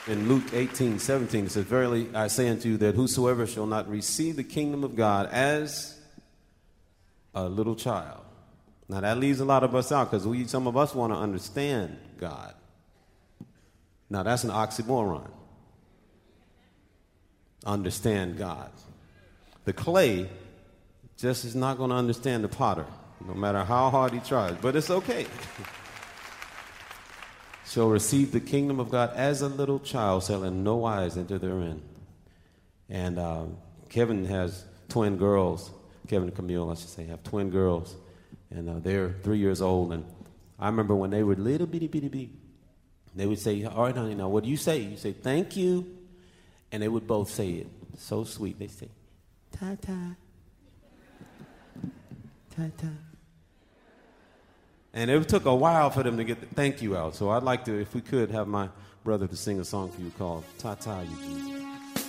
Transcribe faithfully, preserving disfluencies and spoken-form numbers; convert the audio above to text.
in Luke eighteen seventeen, it says, "Verily I say unto you that whosoever shall not receive the kingdom of God as a little child." Now that leaves a lot of us out because we, some of us want to understand God. Now that's an oxymoron. Understand God. The clay just is not going to understand the potter, no matter how hard he tries, but it's okay. "Shall receive the kingdom of God as a little child, shall in no wise enter therein." And uh, Kevin has twin girls. Kevin and Camille, I should say, have twin girls. And uh, they're three years old. And I remember when they were little bitty bitty bitty, they would say, "All right, honey, now what do you say?" You say, "Thank you." And they would both say it. So sweet. They say, "Ta-ta. Ta-ta." And it took a while for them to get the thank you out. So I'd like to, if we could, have my brother to sing a song for you called "Ta-ta, you Jesus."